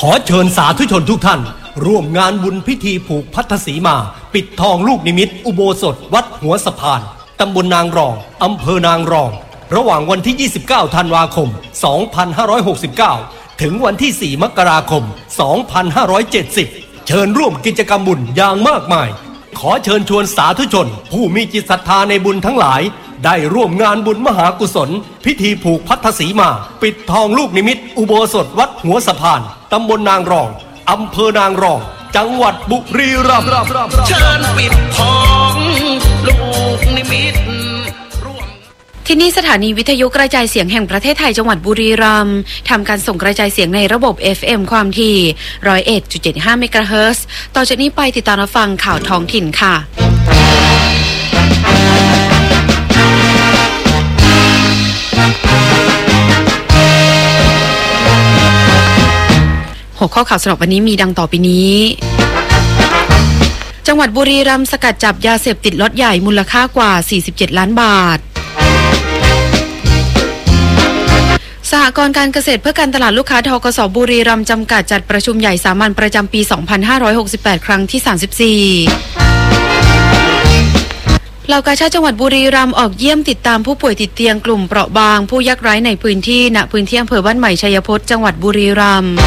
อเชิญสาธุชนทุกท่านร่วมงานบุญพิธีผูกพัทธสีมาปิดทองลูกนิมิตอุโบสถวัดหัวสะพานตำบลนางรองอำเภอนางรองระหว่างวันที่ 29 ธันวาคม 2569 ถึงวันที่ 4 มกราคม 2570 เชิญร่วมกิจกรรมบุญอย่างมากมายขอเชิญชวนสาธุชนผู้มีจิตศรัทธาในบุญทั้งหลายได้ร่วมงานบุญมหากุศลพิธีผูกพัทธสีมาปิดทองลูกนิมิตอุโบสถวัดหัวสะพานตำบลนางรองอำเภอนางรองจังหวัดบุรีรัมย์เชิญปิดทองลูกนิมิตที่นี่สถานีวิทยุกระจายเสียงแห่งประเทศไทยจังหวัดบุรีรัมย์ทำการส่งกระจายเสียงในระบบ FM ความถี่ 101.75 เมกะเฮิรตซ์ต่อจากนี้ไปติดตามรับฟังข่าวท้องถิ่นค่ะหัวข้อข่าวสำหรับวันนี้มีดังต่อไปนี้จังหวัดบุรีรัมย์สกัดจับยาเสพติดล็อตใหญ่มูลค่ากว่า47ล้านบาทสหกรณ์การเกษตรเพื่อการตลาดลูกค้าธกส.บุรีรัมย์จำกัดจัดประชุมใหญ่สามัญประจำปี 2568 ครั้งที่ 34เหล่ากาชาดจังหวัดบุรีรัมย์ออกเยี่ยมติดตามผู้ป่วยติดเตียงกลุ่มเปราะบางผู้ยากไร้ในพื้นที่ณพื้นที่อำเภอบ้านใหม่ชัยพจน์จังหวัดบุรีรัมย์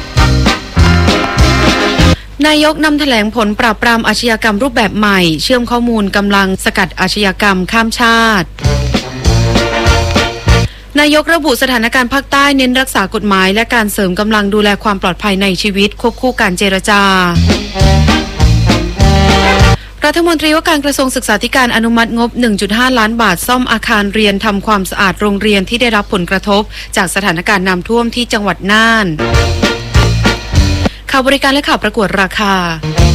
นายกนำแถลงผลปราบปรามอาชญากรรมรูปแบบใหม่เชื่อมข้อมูลกำลังสกัดอาชญากรรมข้ามชาตินายกระบุสถานการณ์ภาคใต้เน้นรักษากฎหมายและการเสริมกำลังดูแลความปลอดภัยในชีวิตควบคู่การเจรจารัฐมนตรีว่าการกระทรวงศึกษาธิการอนุมัติงบ 1.5 ล้านบาทซ่อมอาคารเรียนทำความสะอาดโรงเรียนที่ได้รับผลกระทบจากสถานการณ์น้ำท่วมที่จังหวัดน่านข่าวบริการและข่าวประกวดราคา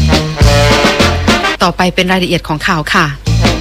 ต่อไปเป็นรายละเอียดของข่าวค่ะ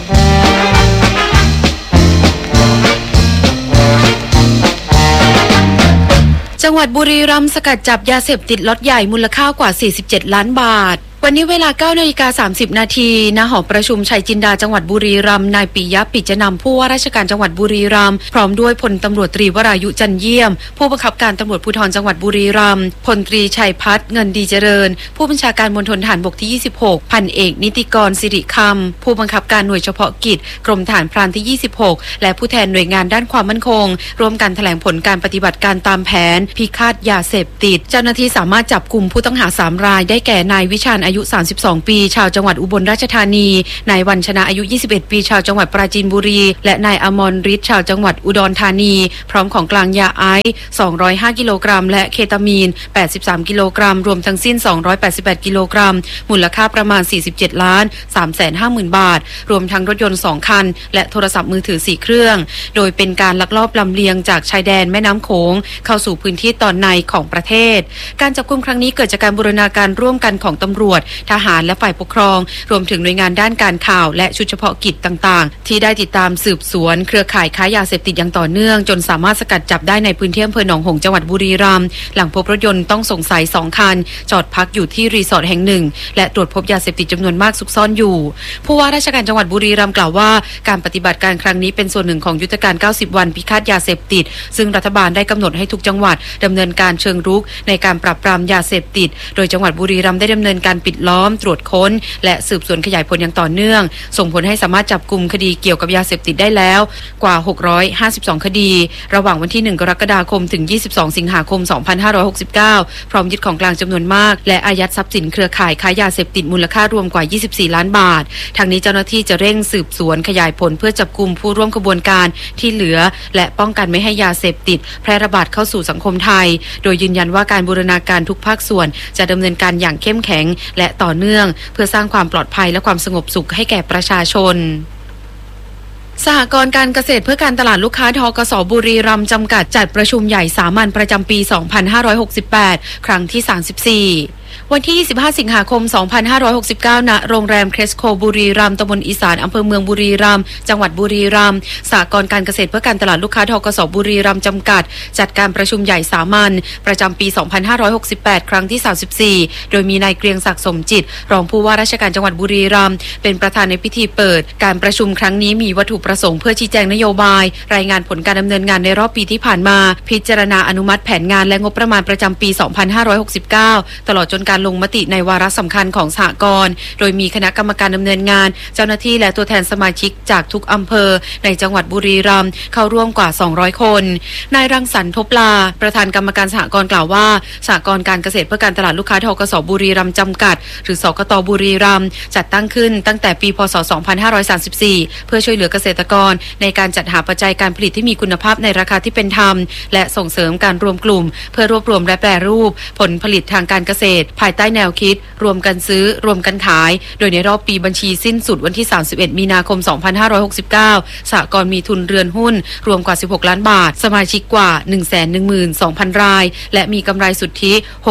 จังหวัดบุรีรัมย์สกัดจับยาเสพติดล็อตใหญ่มูลค่ากว่า47ล้านบาทวันนี้เวลา 9:30 น.ณ หอประชุมชัยจินดาจังหวัดบุรีรัมย์นายปิยะปิจนำผู้ว่าราชการจังหวัดบุรีรัมย์พร้อมด้วยพลตำรวจตรีวรายุจันเยี่ยมผู้บังคับการตำรวจภูธรจังหวัดบุรีรัมย์พลตรีชัยพัฒน์เงินดีเจริญผู้บัญชาการมณฑลทหารบกที่ 26พันเอกนิติกรสิริคำผู้บังคับการหน่วยเฉพาะกิจกรมทหารพรานที่ 26และผู้แทนหน่วยงานด้านความมั่นคงร่วมกันแถลงผลการปฏิบัติการตามแผนพิฆาตยาเสพติดเจ้าหน้าที่สามารถจับกุมผู้ต้องหา3รายได้แก่นายวิชาญอายุ32 ปีชาวจังหวัดอุบลราชธานีนายวันชนะอายุ21ปีชาวจังหวัดปราจีนบุรีและนายอมรฤทธิ์ชาวจังหวัดอุดรธานีพร้อมของกลางยาไอซ์205กิโลกรัมและเคตามีน83กิโลกรัมรวมทั้งสิ้น288กิโลกรัมมูลค่าประมาณ47,350,000 บาทรวมทั้งรถยนต์2คันและโทรศัพท์มือถือ4เครื่องโดยเป็นการลักลอบลำเลียงจากชายแดนแม่น้ำโขงเข้าสู่พื้นที่ตอนในของประเทศการจับกุมครั้งนี้เกิดจากการบูรณาการร่วมกันของตำรวจทหารและฝ่ายปกครองรวมถึงหน่วยงานด้านการข่าวและชุดเฉพาะกิจต่างๆที่ได้ติดตามสืบสวนเครือข่ายค้ายาเสพติดอย่างต่อเนื่องจนสามารถสกัดจับได้ในพื้นที่อำเภอหนองหงส์จังหวัดบุรีรัมย์หลังพบรถยนต์ต้องสงสัย2คันจอดพักอยู่ที่รีสอร์ทแห่งหนึ่งและตรวจพบยาเสพติดจำนวนมากซุกซ่อนอยู่ผู้ว่าราชการจังหวัดบุรีรัมย์กล่าวว่าการปฏิบัติการครั้งนี้เป็นส่วนหนึ่งของยุทธการ90วันพิฆาตยาเสพติดซึ่งรัฐบาลได้กำหนดให้ทุกจังหวัดดำเนินการเชิงรุกในการปราบปรามยาเสพติดโดยจังหวัดบุรีรัมย์ได้ดำเนินการปิดล้อมตรวจค้นและสืบสวนขยายผลอย่างต่อเนื่องส่งผลให้สามารถจับกุมคดีเกี่ยวกับยาเสพติดได้แล้วกว่า652คดีระหว่างวันที่1กรกฎาคมถึง22สิงหาคม2569พร้อมยึดของกลางจำนวนมากและอายัดทรัพย์สินเครือข่ายค้ายาเสพติดมูลค่ารวมกว่า24ล้านบาททางนี้เจ้าหน้าที่จะเร่งสืบสวนขยายผลเพื่อจับกุมผู้ร่วมขบวนการที่เหลือและป้องกันไม่ให้ยาเสพติดแพร่ระบาดเข้าสู่สังคมไทยโดยยืนยันว่าการบูรณาการทุกภาคส่วนจะดำเนินการอย่างเข้มแข็งและต่อเนื่องเพื่อสร้างความปลอดภัยและความสงบสุขให้แก่ประชาชนสหกรณ์การเกษตรเพื่อการตลาดลูกค้าธกส.บุรีรัมย์จำกัดจัดประชุมใหญ่สามัญประจำปี 2568 ครั้งที่ 34 วันที่ 25 สิงหาคม 2569 ณ โรงแรมเครสโคบุรีรัมย์ตำบลอีสานอำเภอเมืองบุรีรัมย์จังหวัดบุรีรัมย์สหกรณ์การเกษตรเพื่อการตลาดลูกค้าธกส.บุรีรัมย์จำกัดจัดการประชุมใหญ่สามัญประจำปี 2568 ครั้งที่ 34 โดยมีนายเกรียงศักดิ์สมจิตรองผู้ว่าราชการจังหวัดบุรีรัมย์เป็นประธานในพิธีเปิดการประชุมครั้งนี้มีวัตถุประสงค์เพื่อชี้แจงนโยบายรายงานผลการดำเนินงานในรอบปีที่ผ่านมาพิจารณาอนุมัติแผนงานและงบประมาณประจำปี 2569 ตลอดจนการลงมติในวาระสำคัญของสหกรณ์โดยมีคณะกรรมการดำเนินงานเจ้าหน้าที่และตัวแทนสมาชิกจากทุกอำเภอในจังหวัดบุรีรัมย์เข้าร่วมกว่า 200 คนนายรังสรรค์ทบลาประธานกรรมการสหกรณ์กล่าวว่าสหกรณ์การเกษตรเพื่อการตลาดลูกค้าธกส.บุรีรัมย์จำกัดหรือสกต.บุรีรัมย์จัดตั้งขึ้นตั้งแต่ปีพ.ศ. 2534 เพื่อช่วยเหลือเกษตรกรในการจัดหาปัจจัยการผลิตที่มีคุณภาพในราคาที่เป็นธรรมและส่งเสริมการรวมกลุ่มเพื่อรวบรวมและแปรรูปผลผลิตทางการเกษตรภายใต้แนวคิดรวมกันซื้อรวมกันขายโดยในรอบปีบัญชีสิ้นสุดวันที่ 31 มีนาคม 2569 สหกรณ์มีทุนเรือนหุ้นรวมกว่า 16 ล้านบาทสมาชิกกว่า 112,000 รายและมีกำไรสุทธิ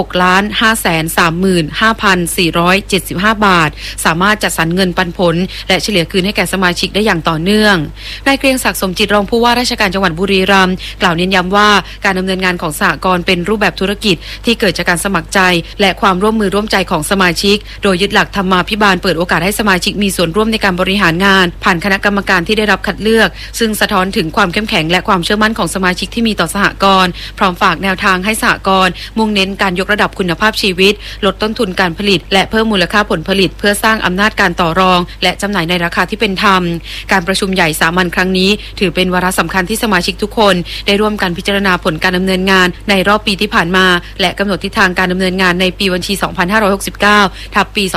6,535,475 บาทสามารถจัดสรรเงินปันผลและเฉลี่ยคืนให้แก่สมาชิกได้อย่างต่อเนื่องนายเกรียงศักดิ์สมจิตรองผู้ว่าราชการจังหวัดบุรีรัมย์กล่าวเน้นย้ำว่าการดำเนินงานของสหกรณ์เป็นรูปแบบธุรกิจที่เกิดจากการสมัครใจและความร่วมมือร่วมใจของสมาชิกโดยยึดหลักธรรมาภิบาลเปิดโอกาสให้สมาชิกมีส่วนร่วมในการบริหารงานผ่านคณะกรรมการที่ได้รับคัดเลือกซึ่งสะท้อนถึงความเข้มแข็งและความเชื่อมั่นของสมาชิกที่มีต่อสหกรณ์พร้อมฝากแนวทางให้สหกรณ์มุ่งเน้นการยกระดับคุณภาพชีวิตลดต้นทุนการผลิตและเพิ่มมูลค่าผลผลิตเพื่อสร้างอำนาจการต่อรองและจำหน่ายในราคาที่เป็นธรรมการประชุมใหญ่สามัญครั้งนี้ถือเป็นวาระสำคัญที่สมาชิกทุกคนได้ร่วมกันพิจารณาผลการดำเนินงานในรอบปีที่ผ่านมาและกำหนดทิศทางการดำเนินงานในปีบัญชี 2569 ทับปี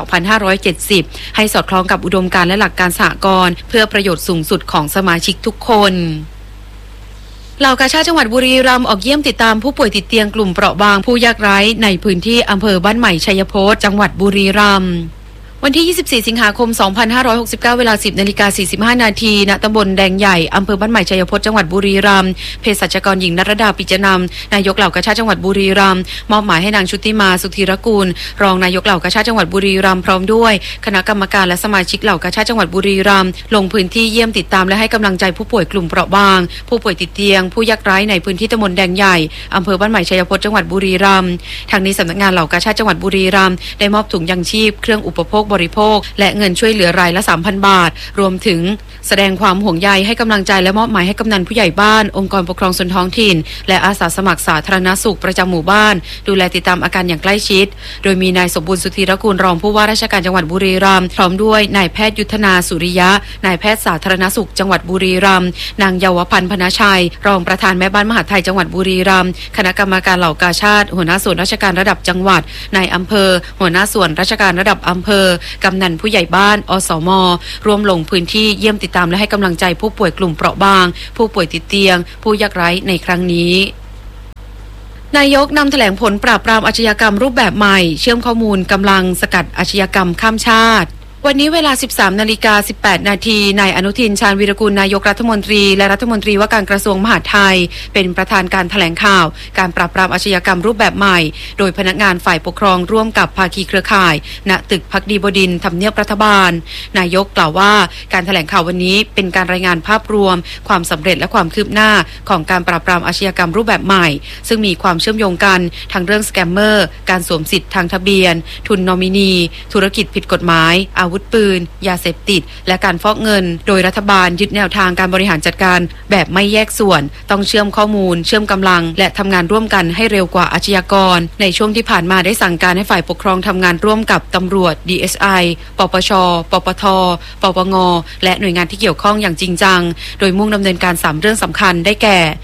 2570 ให้สอดคล้องกับอุดมการณ์และหลักการสหกรณ์เพื่อประโยชน์สูงสุดของสมาชิกทุกคนเหล่ากาชาดจังหวัดบุรีรัมย์ออกเยี่ยมติดตามผู้ป่วยติดเตียงกลุ่มเปราะบางผู้ยากไร้ในพื้นที่อำเภอบ้านใหม่ชัยโพธิ์จังหวัดบุรีรัมย์วันที่ 24 สิงหาคม 2569 เวลา 10:45 นาทีณตำบลแดงใหญ่อำเภอบ้านใหม่ชัยโพธิ์จังหวัดบุรีรัมย์เภสัชกรหญิงนรดาปิจนำนายกเหล่ากาชาดจังหวัดบุรีรัมย์มอบหมายให้นางชุติมาสุธีรกูลรองนายกเหล่ากาชาดจังหวัดบุรีรัมย์พร้อมด้วยคณะกรรมการและสมาชิกเหล่ากาชาดจังหวัดบุรีรัมย์ลงพื้นที่เยี่ยมติดตามและให้กำลังใจผู้ป่วยกลุ่มเปราะบางผู้ป่วยติดเตียงผู้ยากไร้ในพื้นที่ตำบลแดงใหญ่อำเภอบ้านใหม่ชัยโพธิ์จังหวัดบุรีรัมย์ทางนี้สำนักงานเหล่ากาชาดจังหวัดบุรีรัมย์ได้มอบถุงยังชีพเครื่องอุปโภคบริโภคและเงินช่วยเหลือรายละ 3,000 บาทรวมถึงแสดงความห่วงใยให้กำลังใจและมอบหมายให้กำนันผู้ใหญ่บ้านองค์กรปกครองส่วนท้องถิ่นและอาสาสมัครสาธารณสุขประจำหมู่บ้านดูแลติดตามอาการอย่างใกล้ชิดโดยมีนายสมบูรณ์สุธีรกูลรองผู้ว่าราชการจังหวัดบุรีรัมย์พร้อมด้วยนายแพทย์ยุทธนาสุริยะนายแพทย์สาธารณสุขจังหวัดบุรีรัมย์นางเยาวพันธ์พนชัยรองประธานแม่บ้านมหาดไทยจังหวัดบุรีรัมย์คณะกรรมการเหล่ากาชาดหัวหน้าส่วนราชการระดับจังหวัดนายอำเภอหัวหน้าส่วนราชการระดับอำเภอกำนันผู้ใหญ่บ้านอสม.ร่วมลงพื้นที่เยี่ยมติดตามและให้กำลังใจผู้ป่วยกลุ่มเปราะบางผู้ป่วยติดเตียงผู้ยากไร้ในครั้งนี้นายกนำแถลงผลปราบปรามอาชญากรรมรูปแบบใหม่เชื่อมข้อมูลกำลังสกัดอาชญากรรมข้ามชาติวันนี้เวลา 13:18 นาทีนายอนุทินชาญวีรกุลนายกรัฐมนตรีและรัฐมนตรีว่าการกระทรวงมหาดไทยเป็นประธานการแถลงข่าวการปราบปรามอาชญากรรมรูปแบบใหม่โดยพนักงานฝ่ายปกครองร่วมกับภาคีเครือข่ายณตึกภักดีบดินทร์ทำเนียบรัฐบาลนายกกล่าวว่าการแถลงข่าววันนี้เป็นการรายงานภาพรวมความสำเร็จและความคืบหน้าของการปราบปรามอาชญากรรมรูปแบบใหม่ซึ่งมีความเชื่อมโยงกันทั้งเรื่องสแกมเมอร์การสวมสิทธิ์ทางทะเบียนทุนนอมินีธุรกิจผิดกฎหมายอาวุธปืนยาเสพติดและการฟอกเงินโดยรัฐบาลยึดแนวทางการบริหารจัดการแบบไม่แยกส่วนต้องเชื่อมข้อมูลเชื่อมกำลังและทำงานร่วมกันให้เร็วกว่าอาชญากรในช่วงที่ผ่านมาได้สั่งการให้ฝ่ายปกครองทำงานร่วมกับตำรวจ DSI ปปช ปปท ปปงและหน่วยงานที่เกี่ยวข้องอย่างจริงจังโดยมุ่งดำเนินการ3เรื่องสำคัญได้แก่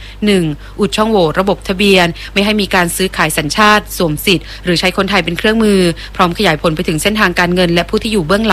1. อุดช่องโหว่ระบบทะเบียนไม่ให้มีการซื้อขายสัญชาติสวมสิทธิ์หรือใช้คนไทยเป็นเครื่องมือพร้อมขยายผลไปถึงเส้นทางการเงินและผู้ที่อยู่เบื้องหลัง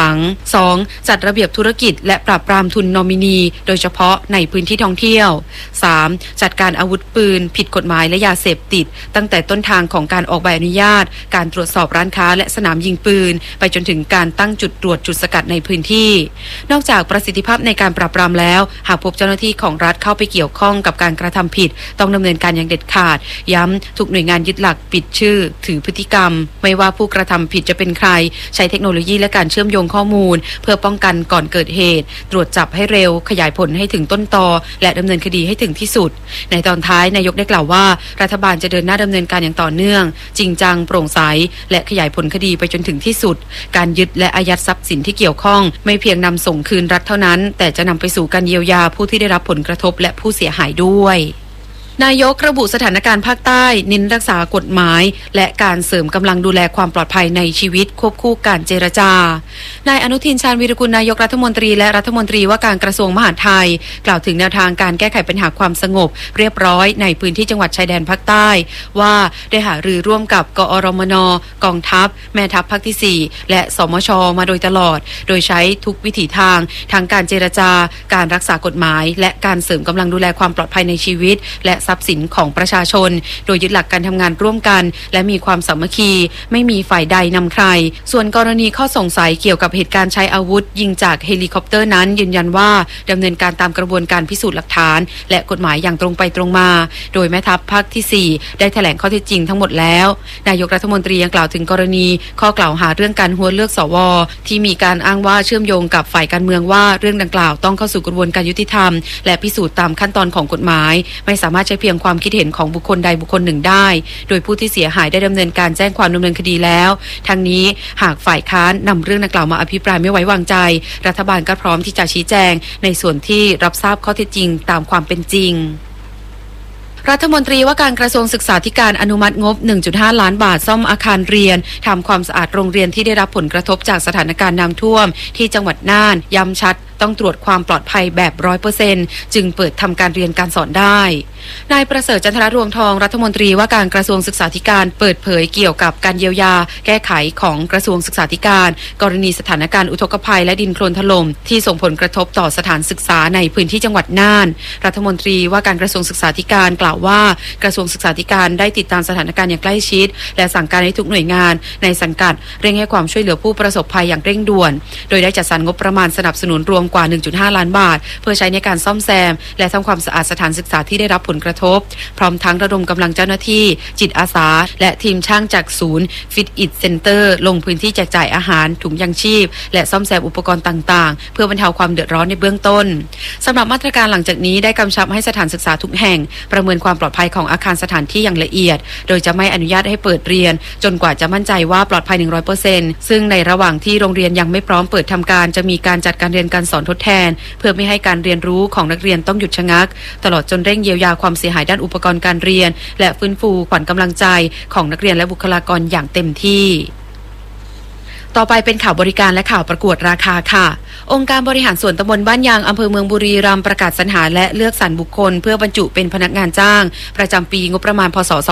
หลัง 2. จัดระเบียบธุรกิจและปราบปรามทุนนอมินีโดยเฉพาะในพื้นที่ท่องเที่ยว 3. จัดการอาวุธปืนผิดกฎหมายและยาเสพติดตั้งแต่ต้นทางของการออกใบอนุญาตการตรวจสอบร้านค้าและสนามยิงปืนไปจนถึงการตั้งจุดตรวจจุดสกัดในพื้นที่นอกจากประสิทธิภาพในการปราบปรามแล้วหากพบเจ้าหน้าที่ของรัฐเข้าไปเกี่ยวข้องกับการกระทำผิดต้องดำเนินการอย่างเด็ดขาดย้ำทุกหน่วยงานยึดหลักปิดชื่อถือพฤติกรรมไม่ว่าผู้กระทำผิดจะเป็นใครใช้เทคโนโลยีและการเชื่อมโยงข้อมูลเพื่อป้องกันก่อนเกิดเหตุตรวจจับให้เร็วขยายผลให้ถึงต้นตอและดำเนินคดีให้ถึงที่สุดในตอนท้ายนายกได้กล่าวว่ารัฐบาลจะเดินหน้าดำเนินการอย่างต่อเนื่องจริงจังโปร่งใสและขยายผลคดีไปจนถึงที่สุดการยึดและอายัดทรัพย์สินที่เกี่ยวข้องไม่เพียงนำส่งคืนรัฐเท่านั้นแต่จะนำไปสู่การเยียวยาผู้ที่ได้รับผลกระทบและผู้เสียหายด้วยนายกระบุสถานการณ์ภาคใต้เน้นรักษากฎหมายและการเสริมกำลังดูแลความปลอดภัยในชีวิตควบคู่การเจรจานายอนุทินชาญวีรกุลนายกรัฐมนตรีและรัฐมนตรีว่าการกระทรวงมหาดไทยกล่าวถึงแนวทางการแก้ไขปัญหาความสงบเรียบร้อยในพื้นที่จังหวัดชายแดนภาคใต้ว่าได้หารือร่วมกับกอรมนกองทัพแม่ทัพภาคที่4และสมชมาโดยตลอดโดยใช้ทุกวิถีทางทั้งการเจรจาการรักษากฎหมายและการเสริมกำลังดูแลความปลอดภัยในชีวิตและทรัพย์สินของประชาชนโดยยึดหลักการทำงานร่วมกันและมีความสามัคคีไม่มีฝ่ายใดนำใครส่วนกรณีข้อสงสัยเกี่ยวกับเหตุการณ์ใช้อาวุธยิงจากเฮลิคอปเตอร์นั้นยืนยันว่าดำเนินการตามกระบวนการพิสูจน์หลักฐานและกฎหมายอย่างตรงไปตรงมาโดยแม่ทัพภาคที่4ได้แถลงข้อเท็จจริงทั้งหมดแล้วนายกรัฐมนตรียังกล่าวถึงกรณีข้อกล่าวหาเรื่องการหัวเลือกสวที่มีการอ้างว่าเชื่อมโยงกับฝ่ายการเมืองว่าเรื่องดังกล่าวต้องเข้าสู่กระบวนการยุติธรรมและพิสูจน์ตามขั้นตอนของกฎหมายไม่สามารถใช้เพียงความคิดเห็นของบุคคลใดบุคคลหนึ่งได้โดยผู้ที่เสียหายได้ดำเนินการแจ้งความดำเนินคดีแล้วทั้งนี้หากฝ่ายค้านนำเรื่องดังกล่าวมาอภิปรายไม่ไว้วางใจรัฐบาลก็พร้อมที่จะชี้แจงในส่วนที่รับทราบข้อเท็จจริงตามความเป็นจริงรัฐมนตรีว่าการกระทรวงศึกษาธิการอนุมัติงบ 1.5 ล้านบาทซ่อมอาคารเรียนทำความสะอาดโรงเรียนที่ได้รับผลกระทบจากสถานการณ์น้ำท่วมที่จังหวัดน่านย้ำชัดต้องตรวจความปลอดภัยแบบ 100% จึงเปิดทำการเรียนการสอนได้นายประเสริฐจันทรรวงทองรัฐมนตรีว่าการกระทรวงศึกษาธิการเปิดเผยเกี่ยวกับการเยียวยาแก้ไขของกระทรวงศึกษาธิการกรณีสถานการณ์อุทกภัยและดินโคลนถล่มที่ส่งผลกระทบต่อสถานศึกษาในพื้นที่จังหวัดน่านรัฐมนตรีว่าการกระทรวงศึกษาธิการกล่าวว่ากระทรวงศึกษาธิการได้ติดตามสถานการณ์อย่างใกล้ชิดและสั่งการให้ทุกหน่วยงานในสังกัดเร่งให้ความช่วยเหลือผู้ประสบภัยอย่างเร่งด่วนโดยได้จัดสรรงบประมาณสนับสนุนรวมกว่า 1.5 ล้านบาทเพื่อใช้ในการซ่อมแซมและทำความสะอาดสถานศึกษาที่ได้รับผลกระทบพร้อมทั้งระดมกำลังเจ้าหน้าที่จิตอาสาและทีมช่างจากศูนย์ Fit It Center ลงพื้นที่แจกจ่ายอาหารถุงยังชีพและซ่อมแซมอุปกรณ์ต่างๆเพื่อบรรเทาความเดือดร้อนในเบื้องต้นสำหรับมาตรการหลังจากนี้ได้กำชับให้สถานศึกษาทุกแห่งประเมินความปลอดภัยของอาคารสถานที่อย่างละเอียดโดยจะไม่อนุญาตให้เปิดเรียนจนกว่าจะมั่นใจว่าปลอดภัย 100% ซึ่งในระหว่างที่โรงเรียนยังไม่พร้อมเปิดทำการจะมีการจัดการเรียนการสอนทดแทนเพื่อไม่ให้การเรียนรู้ของนักเรียนต้องหยุดชะงักตลอดจนเร่งเยียวยาความเสียหายด้านอุปกรณ์การเรียนและฟื้นฟูขวัญกำลังใจของนักเรียนและบุคลากรอย่างเต็มที่ต่อไปเป็นข่าวบริการและข่าวประกวดราคาค่ะองค์การบริหารส่วนตำบลบ้านยางอำเภอเมืองบุรีรัมย์ประกาศสรรหาและเลือกสรรบุคคลเพื่อบรรจุเป็นพนักงานจ้างประจำปีงบประมาณพศ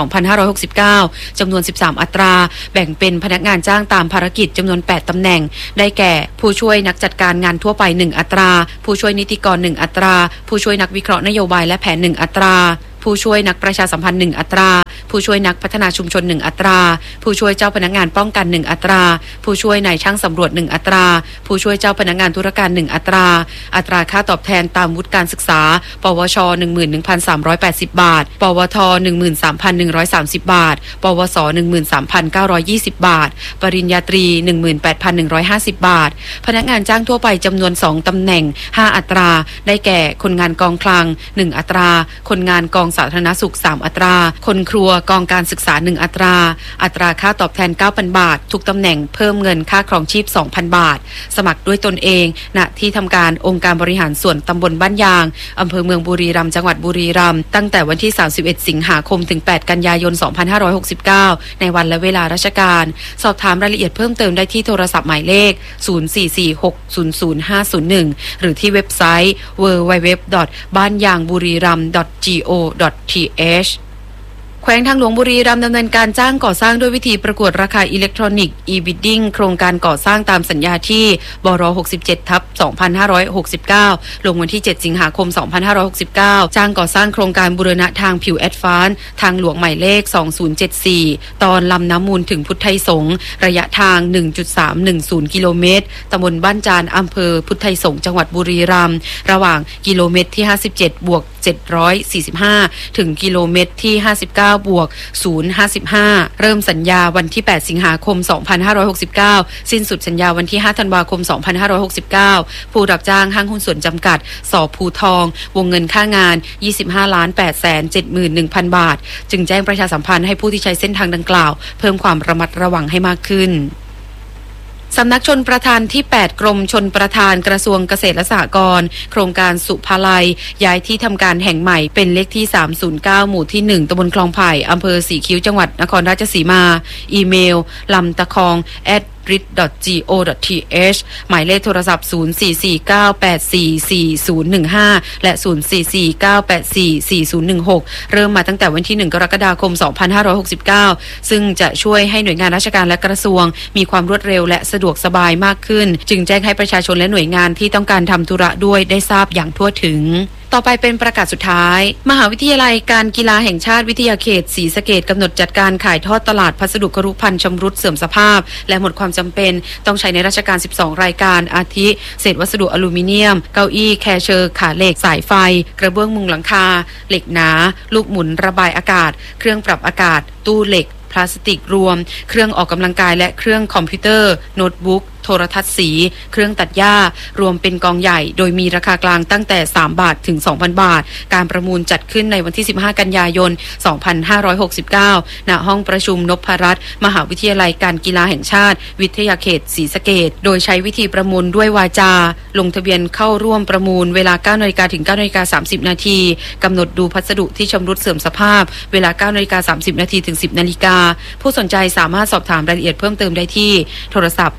2569 จำนวน 13 อัตราแบ่งเป็นพนักงานจ้างตามภารกิจจำนวน 8 ตำแหน่งได้แก่ผู้ช่วยนักจัดการงานทั่วไป 1 อัตราผู้ช่วยนิติกร 1 อัตราผู้ช่วยนักวิเคราะห์นโยบายและแผน 1 อัตราผู้ช่วยนักประชาสัมพันธ์ 1 อัตราผู้ช่วยนักพัฒนาชุมชน 1 อัตราผู้ช่วยเจ้าพนักงานป้องกัน 1 อัตราผู้ช่วยนายช่างสำรวจ 1 อัตราผู้ช่วยเจ้าพนักงานธุรการ 1 อัตราอัตราค่าตอบแทนตามวุฒิการศึกษาปวช 11,380 บาทปวท 13,130 บาทปวส 13,920 บาทปริญญาตรี 18,150 บาทพนักงานจ้างทั่วไปจำนวน 2 ตำแหน่ง 5 อัตราได้แก่คนงานกองคลัง 1 อัตราคนงานกองสาธารณสุข 3 อัตราคนครัวกองการศึกษา 1 อัตราอัตราค่าตอบแทน 9,000 บาททุกตำแหน่งเพิ่มเงินค่าครองชีพ 2,000 บาทสมัครด้วยตนเองณที่ทำการองค์การบริหารส่วนตำบลบ้านยางอำเภอเมืองบุรีรัมย์จังหวัดบุรีรัมย์ตั้งแต่วันที่ 31 สิงหาคมถึง 8 กันยายน 2569 ในวันและเวลาราชการสอบถามรายละเอียดเพิ่มเติมได้ที่โทรศัพท์หมายเลข 0446000501 หรือที่เว็บไซต์ www.banyangbureeram.go.th แขวงทางหลวงบุรีรัมย์ดำเนินการจ้างก่อสร้างด้วยวิธีประกวดราคาอิเล็กทรอนิกส์ e-bidding โครงการก่อสร้างตามสัญญาที่บร67/2569 ลงวันที่ 7 สิงหาคม 2569 จ้างก่อสร้างโครงการบูรณะทางผิวแอดวานซ์ทางหลวงหมายเลข 2074 ตอนลำน้ำมูลถึงพุทธไทยสงฆ์ระยะทาง 1.310 กิโลเมตรตำบลบ้านจานอำเภอพุทธไทยสงฆ์จังหวัดบุรีรัมย์ระหว่างกิโลเมตรที่ 57+745 ถึงกิโลเมตรที่ 59+055 เริ่มสัญญาวันที่ 8 สิงหาคม 2569 สิ้นสุดสัญญาวันที่ 5 ธันวาคม 2569 ผู้รับจ้างห้างหุ้นส่วนจำกัดสอภูทองวงเงินค่างาน 25,871,000 บาทจึงแจ้งประชาสัมพันธ์ให้ผู้ที่ใช้เส้นทางดังกล่าวเพิ่มความระมัดระวังให้มากขึ้นสำนักชนประทานที่ 8 กรมชนประทานกระทรวงเกษตรและสหกรณ์โครงการสุภาลัยย้ายที่ทำการแห่งใหม่เป็นเลขที่ 309 หมู่ที่ 1 ตำบลคลองไผ่อำเภอสีคิ้วจังหวัดนครราชสีมาอีเมลลำตะคอง @rit.go.th หมายเลขโทรศัพท์ 0449844015 และ 0449844016 เริ่มมาตั้งแต่วันที่ 1 กรกฎาคม 2569 ซึ่งจะช่วยให้หน่วยงานราชการและกระทรวงมีความรวดเร็วและสะดวกสบายมากขึ้นจึงแจ้งให้ประชาชนและหน่วยงานที่ต้องการทำธุระด้วยได้ทราบอย่างทั่วถึงต่อไปเป็นประกาศสุดท้ายมหาวิทยาลัยการกีฬาแห่งชาติวิทยาเขตศรีสะเกษกำหนดจัดการขายทอดตลาดพัสดุครุภัณฑ์ชำรุดเสื่อมสภาพและหมดความจำเป็นต้องใช้ในราชการ12รายการอาทิเศษวัสดุอลูมิเนียมเก้าอี้แคเชอร์ขาเหล็กสายไฟกระเบื้องมุงหลังคาเหล็กหนาลูกหมุนระบายอากาศเครื่องปรับอากาศตู้เหล็กพลาสติกรวมเครื่องออกกำลังกายและเครื่องคอมพิวเตอร์โน้ตบุ๊กโทรทัศน์สีเครื่องตัดหญ้ารวมเป็นกองใหญ่โดยมีราคากลางตั้งแต่3 บาทถึง 2,000 บาทการประมูลจัดขึ้นในวันที่15 กันยายน 2569 ณ ห้องประชุมนพรัตน์มหาวิทยาลัยการกีฬาแห่งชาติวิทยาเขตศรีสะเกษโดยใช้วิธีประมูลด้วยวาจาลงทะเบียนเข้าร่วมประมูลเวลา 9 นาฬิกาถึง 9 นาฬิกา 30 นาทีกำหนดดูพัสดุที่ชำรุดเสื่อมสภาพเวลา 9 นาฬิกา 30 นาทีถึง 10 นาฬิกาผู้สนใจสามารถสอบถามรายละเอียดเพิ่มเติมได้ที่โทรศัพท์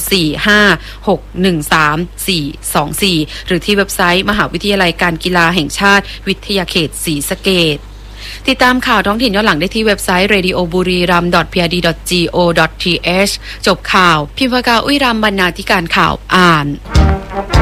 045613424 หรือที่เว็บไซต์มหาวิทยาลัยการกีฬาแห่งชาติวิทยาเขตศรีสะเกษติดตามข่าวท้องถิ่นย้อนหลังได้ที่เว็บไซต์ radioburiram.prd.go.th จบข่าวพิมพ์ปากกาอุ้ยรำบรรณาธิการข่าวอ่าน